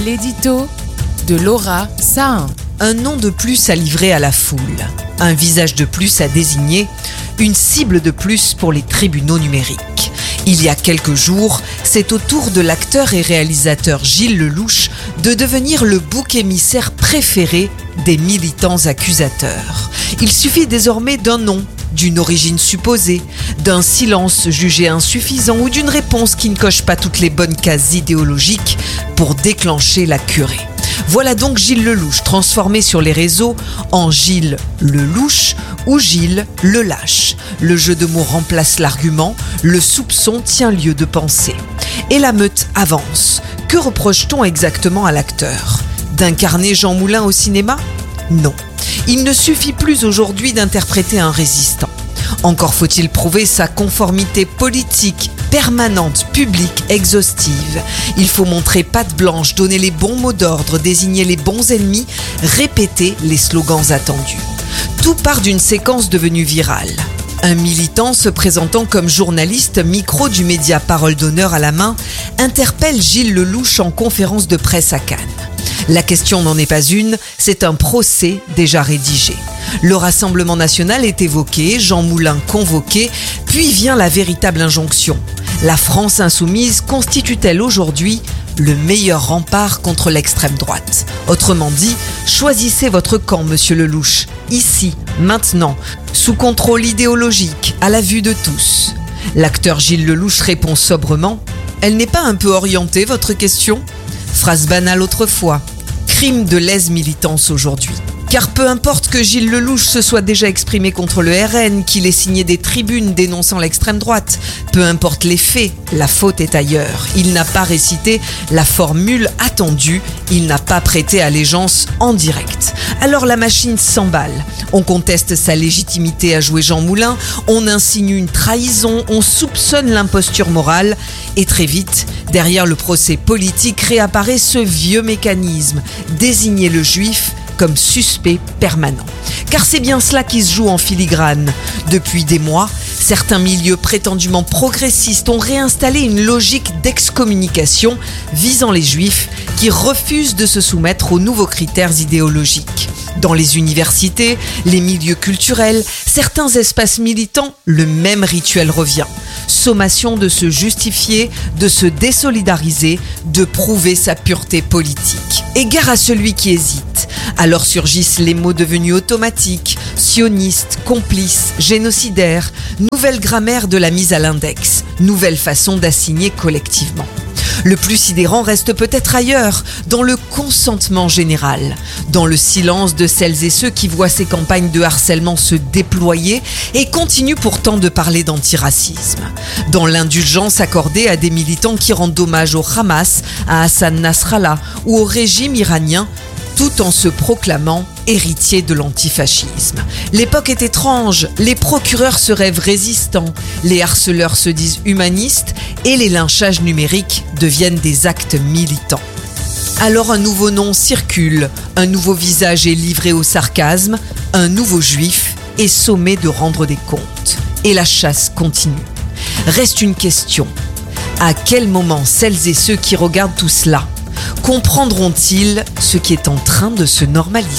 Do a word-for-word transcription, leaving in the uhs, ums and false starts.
l'édito de Laura Sahin. Un nom de plus à livrer à la foule, un visage de plus à désigner, une cible de plus pour les tribunaux numériques. Il y a quelques jours, c'est au tour de l'acteur et réalisateur Gilles Lellouche de devenir le bouc émissaire préféré des militants accusateurs. Il suffit désormais d'un nom, d'une origine supposée, d'un silence jugé insuffisant ou d'une réponse qui ne coche pas toutes les bonnes cases idéologiques pour déclencher la curée. Voilà donc Gilles Lellouche transformé sur les réseaux en Gilles Lelouch ou Gilles le Lâche. Le jeu de mots remplace l'argument, le soupçon tient lieu de pensée. Et la meute avance. Que reproche-t-on exactement à l'acteur ? D'incarner Jean Moulin au cinéma ? Non. Il ne suffit plus aujourd'hui d'interpréter un résistant. Encore faut-il prouver sa conformité politique, permanente, publique, exhaustive. Il faut montrer patte blanche, donner les bons mots d'ordre, désigner les bons ennemis, répéter les slogans attendus. Tout part d'une séquence devenue virale. Un militant se présentant comme journaliste, micro du média Parole d'honneur à la main, interpelle Gilles Lellouche en conférence de presse à Cannes. La question n'en est pas une, c'est un procès déjà rédigé. Le Rassemblement national est évoqué, Jean Moulin convoqué, puis vient la véritable injonction. La France insoumise constitue-t-elle aujourd'hui le meilleur rempart contre l'extrême droite ? Autrement dit, choisissez votre camp, monsieur Lellouche, ici, maintenant, sous contrôle idéologique, à la vue de tous. L'acteur Gilles Lellouche répond sobrement « Elle n'est pas un peu orientée, votre question ?» Phrase banale autrefois, crime de lèse-militance aujourd'hui. Car peu importe que Gilles Lellouche se soit déjà exprimé contre le R N, qu'il ait signé des tribunes dénonçant l'extrême droite, peu importe les faits, la faute est ailleurs. Il n'a pas récité la formule attendue, il n'a pas prêté allégeance en direct. Alors la machine s'emballe. On conteste sa légitimité à jouer Jean Moulin, on insinue une trahison, on soupçonne l'imposture morale et très vite, derrière le procès politique réapparaît ce vieux mécanisme, désigner le juif comme suspect permanent. Car c'est bien cela qui se joue en filigrane. Depuis des mois, certains milieux prétendument progressistes ont réinstallé une logique d'excommunication visant les juifs qui refusent de se soumettre aux nouveaux critères idéologiques. Dans les universités, les milieux culturels, certains espaces militants, le même rituel revient. Sommation de se justifier, de se désolidariser, de prouver sa pureté politique. Égard à celui qui hésite. Alors surgissent les mots devenus automatiques, sionistes, complices, génocidaires, nouvelle grammaire de la mise à l'index, nouvelle façon d'assigner collectivement. Le plus sidérant reste peut-être ailleurs, dans le consentement général, dans le silence de celles et ceux qui voient ces campagnes de harcèlement se déployer et continuent pourtant de parler d'antiracisme, dans l'indulgence accordée à des militants qui rendent hommage au Hamas, à Hassan Nasrallah ou au régime iranien, tout en se proclamant héritier de l'antifascisme. L'époque est étrange, les procureurs se rêvent résistants, les harceleurs se disent humanistes et les lynchages numériques deviennent des actes militants. Alors un nouveau nom circule, un nouveau visage est livré au sarcasme, un nouveau juif est sommé de rendre des comptes. Et la chasse continue. Reste une question. À quel moment celles et ceux qui regardent tout cela comprendront-ils ce qui est en train de se normaliser ?